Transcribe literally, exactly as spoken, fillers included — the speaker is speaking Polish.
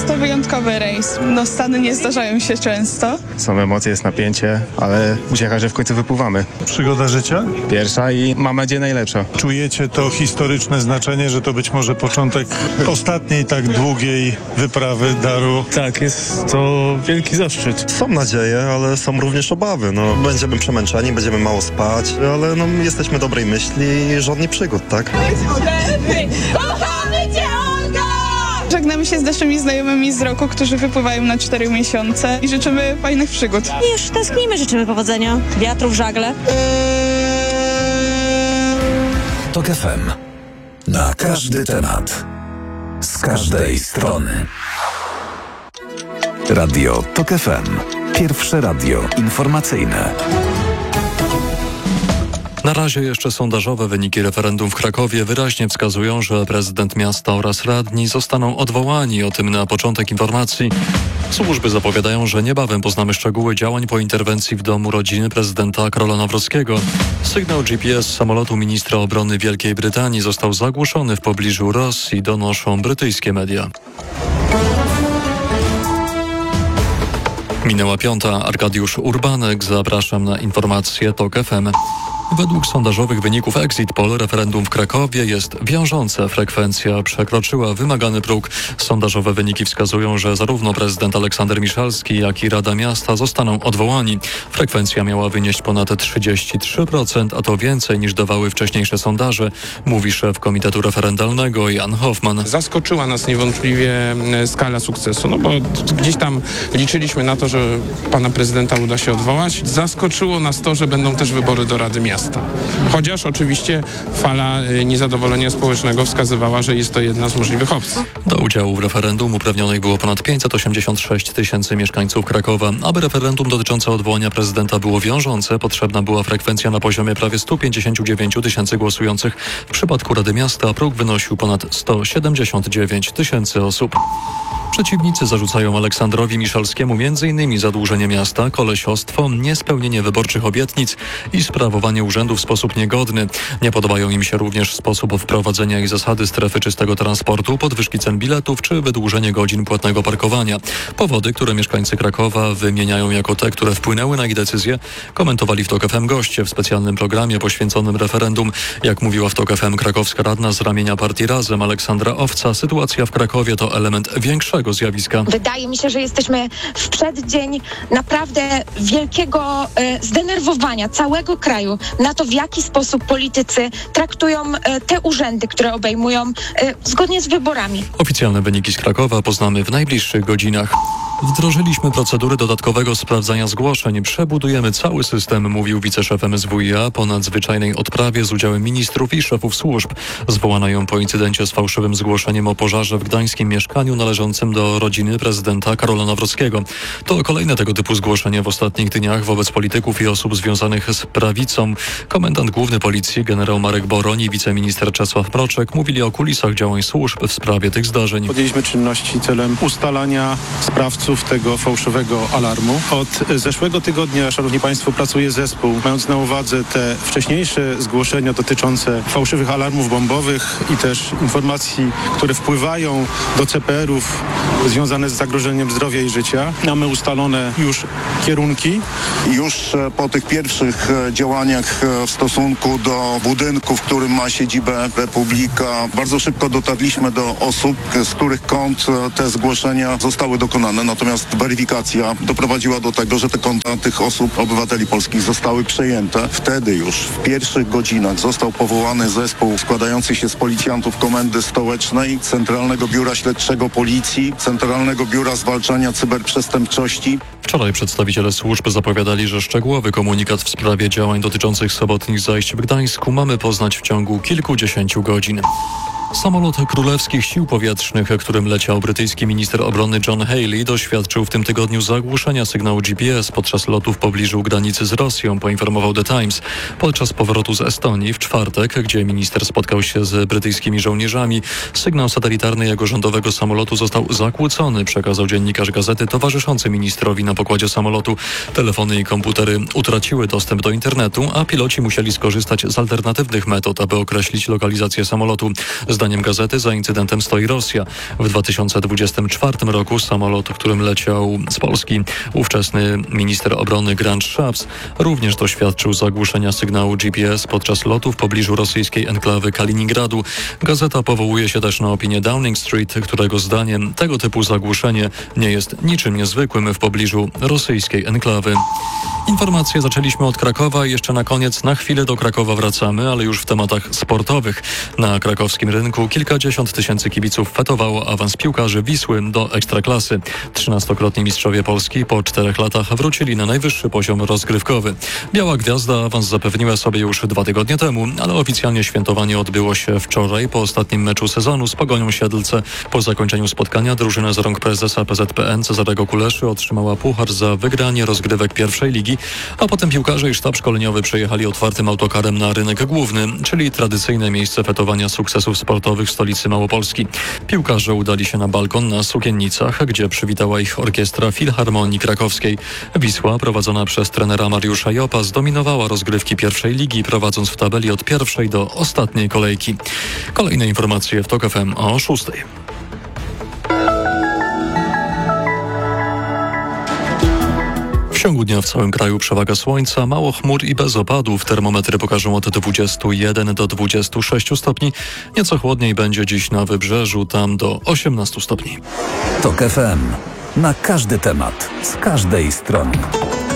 to wyjątkowy rejs. No Stany nie zdarzają się często. Są emocje, jest napięcie, ale uciecha, że w końcu wypływamy. Przygoda życia? Pierwsza i mam nadzieję najlepsza. Czujecie to historyczne znaczenie, że to być może początek ostatniej tak długiej wyprawy Daru? Tak, jest to wielki zaszczyt. Są nadzieje, ale są również obawy. No, będziemy przemęczeni, będziemy mało spać, ale no, jesteśmy dobrej myśli i żadnych przygód, tak? Kochamy Cię, Olga! Żegnamy się z naszymi znajomymi z roku, którzy wypływają na cztery miesiące i życzymy fajnych przygód. I już tęsknimy, życzymy powodzenia, wiatru w żagle. Tok F M. Na każdy temat. Z każdej strony. Radio Tok F M. Pierwsze radio informacyjne. Na razie jeszcze sondażowe wyniki referendum w Krakowie wyraźnie wskazują, że prezydent miasta oraz radni zostaną odwołani. O tym na początek informacji. Służby zapowiadają, że niebawem poznamy szczegóły działań po interwencji w domu rodziny prezydenta Karola Nawrockiego. Sygnał G P S samolotu ministra obrony Wielkiej Brytanii został zagłuszony w pobliżu Rosji, donoszą brytyjskie media. Minęła piąta. Arkadiusz Urbanek. Zapraszam na informacje Tok F M. Według sondażowych wyników Exit Poll referendum w Krakowie jest wiążące. Frekwencja przekroczyła wymagany próg. Sondażowe wyniki wskazują, że zarówno prezydent Aleksander Miszalski, jak i Rada Miasta zostaną odwołani. Frekwencja miała wynieść ponad trzydzieści trzy procent, a to więcej niż dawały wcześniejsze sondaże, mówi szef Komitetu Referendalnego Jan Hoffman. Zaskoczyła nas niewątpliwie skala sukcesu, no bo gdzieś tam liczyliśmy na to, że pana prezydenta uda się odwołać. Zaskoczyło nas to, że będą też wybory do Rady Miasta. Chociaż oczywiście fala niezadowolenia społecznego wskazywała, że jest to jedna z możliwych opcji. Do udziału w referendum uprawnionych było ponad pięćset osiemdziesiąt sześć tysięcy mieszkańców Krakowa. Aby referendum dotyczące odwołania prezydenta było wiążące, potrzebna była frekwencja na poziomie prawie sto pięćdziesiąt dziewięć tysięcy głosujących. W przypadku Rady Miasta próg wynosił ponad sto siedemdziesiąt dziewięć tysięcy osób. Przeciwnicy zarzucają Aleksandrowi Miszalskiemu między innymi zadłużenie miasta, kolesiostwo, niespełnienie wyborczych obietnic i sprawowanie urzędu w sposób niegodny. Nie podobają im się również sposób wprowadzenia i zasady strefy czystego transportu, podwyżki cen biletów czy wydłużenie godzin płatnego parkowania. Powody, które mieszkańcy Krakowa wymieniają jako te, które wpłynęły na ich decyzję, komentowali w Tok F M goście w specjalnym programie poświęconym referendum. Jak mówiła w Tok F M krakowska radna z ramienia partii Razem Aleksandra Owca, sytuacja w Krakowie to element większego zjawiska. Wydaje mi się, że jesteśmy w przeddzień naprawdę wielkiego e, zdenerwowania całego kraju na to, w jaki sposób politycy traktują e, te urzędy, które obejmują e, zgodnie z wyborami. Oficjalne wyniki z Krakowa poznamy w najbliższych godzinach. Wdrożyliśmy procedury dodatkowego sprawdzania zgłoszeń. Przebudujemy cały system, mówił wiceszef M S W i A po nadzwyczajnej odprawie z udziałem ministrów i szefów służb. Zwołano ją po incydencie z fałszywym zgłoszeniem o pożarze w gdańskim mieszkaniu należącym do rodziny prezydenta Karola Nawrockiego. To kolejne tego typu zgłoszenie w ostatnich dniach wobec polityków i osób związanych z prawicą. Komendant główny policji generał Marek Boroń i wiceminister Czesław Mroczek mówili o kulisach działań służb w sprawie tych zdarzeń. Podjęliśmy czynności celem ustalania sprawców tego fałszywego alarmu. Od zeszłego tygodnia, szanowni państwo, pracuje zespół, mając na uwadze te wcześniejsze zgłoszenia dotyczące fałszywych alarmów bombowych i też informacji, które wpływają do C P R-ów związane z zagrożeniem zdrowia i życia. Mamy ustalone już kierunki. Już po tych pierwszych działaniach w stosunku do budynku, w którym ma siedzibę Republika, bardzo szybko dotarliśmy do osób, z których kont te zgłoszenia zostały dokonane. Natomiast weryfikacja doprowadziła do tego, że te konta tych osób, obywateli polskich, zostały przejęte. Wtedy już w pierwszych godzinach został powołany zespół składający się z policjantów Komendy Stołecznej, Centralnego Biura Śledczego Policji, Centralnego Biura Zwalczania Cyberprzestępczości. Wczoraj przedstawiciele służb zapowiadali, że szczegółowy komunikat w sprawie działań dotyczących sobotnich zajść w Gdańsku mamy poznać w ciągu kilkudziesięciu godzin. Samolot Królewskich Sił Powietrznych, którym leciał brytyjski minister obrony John Healey, doświadczył w tym tygodniu zagłuszenia sygnału G P S podczas lotu w pobliżu granicy z Rosją, poinformował The Times. Podczas powrotu z Estonii w czwartek, gdzie minister spotkał się z brytyjskimi żołnierzami, sygnał satelitarny jego rządowego samolotu został zakłócony, przekazał dziennikarz gazety towarzyszący ministrowi na pokładzie samolotu. Telefony i komputery utraciły dostęp do internetu, a piloci musieli skorzystać z alternatywnych metod, aby określić lokalizację samolotu. Zdaniem gazety za incydentem stoi Rosja. W dwa tysiące dwudziestym czwartym roku samolot, którym leciał z Polski ówczesny minister obrony Grant Shapps, również doświadczył zagłuszenia sygnału G P S podczas lotu w pobliżu rosyjskiej enklawy Kaliningradu. Gazeta powołuje się też na opinię Downing Street, którego zdaniem tego typu zagłuszenie nie jest niczym niezwykłym w pobliżu rosyjskiej enklawy. Informacje zaczęliśmy od Krakowa i jeszcze na koniec na chwilę do Krakowa wracamy, ale już w tematach sportowych. Na krakowskim rynku kilkadziesiąt tysięcy kibiców fetowało awans piłkarzy Wisły do Ekstraklasy. Trzynastokrotni mistrzowie Polski po czterech latach wrócili na najwyższy poziom rozgrywkowy. Biała Gwiazda awans zapewniła sobie już dwa tygodnie temu, ale oficjalnie świętowanie odbyło się wczoraj po ostatnim meczu sezonu z Pogonią Siedlce. Po zakończeniu spotkania drużyna z rąk prezesa P Z P N Cezarego Kuleszy otrzymała puchar za wygranie rozgrywek pierwszej ligi, a potem piłkarze i sztab szkoleniowy przejechali otwartym autokarem na rynek główny, czyli tradycyjne miejsce fetowania sukcesów sportowych w stolicy Małopolski. Piłkarze udali się na balkon na Sukiennicach, gdzie przywitała ich orkiestra Filharmonii Krakowskiej. Wisła, prowadzona przez trenera Mariusza Jopa, zdominowała rozgrywki pierwszej ligi, prowadząc w tabeli od pierwszej do ostatniej kolejki. Kolejne informacje w TOK F M o szóstej. W ciągu dnia w całym kraju przewaga słońca, mało chmur i bez opadów. Termometry pokażą od dwudziestu jeden do dwudziestu sześciu stopni. Nieco chłodniej będzie dziś na wybrzeżu, tam do osiemnastu stopni. TOK F M. Na każdy temat, z każdej strony.